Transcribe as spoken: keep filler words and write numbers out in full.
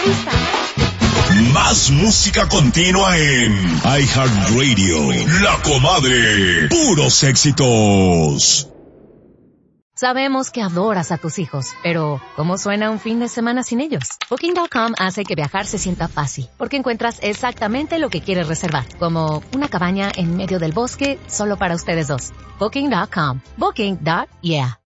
Más música continua en iHeartRadio. La Comadre. Puros éxitos. Sabemos que adoras a tus hijos, pero ¿cómo suena un fin de semana sin ellos? Booking punto com hace que viajar se sienta fácil, porque encuentras exactamente lo que quieres reservar, como una cabaña en medio del bosque solo para ustedes dos. Booking punto com. Booking. Yeah.